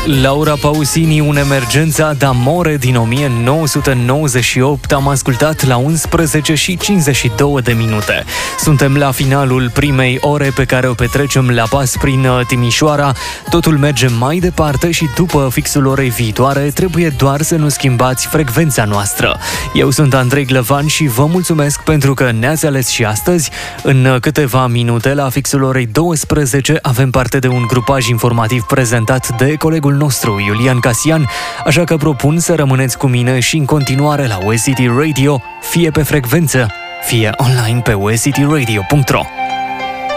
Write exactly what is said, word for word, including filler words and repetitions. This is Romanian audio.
Laura Pausini, un'emergență d'amore din o mie nouă sute nouăzeci și opt. Am ascultat la unsprezece și cincizeci și două de minute. Suntem la finalul primei ore pe care o petrecem la pas prin Timișoara. Totul merge mai departe și după fixul orei viitoare trebuie doar să nu schimbați frecvența noastră. Eu sunt Andrei Glăvan și vă mulțumesc pentru că ne-ați ales și astăzi. În câteva minute, la fixul orei douăsprezece, avem parte de un grupaj informativ prezentat de colegul nostru, Iulian Casian, așa că propun să rămâneți cu mine și în continuare la U S City Radio, fie pe frecvență, fie online pe u s city radio punct r o.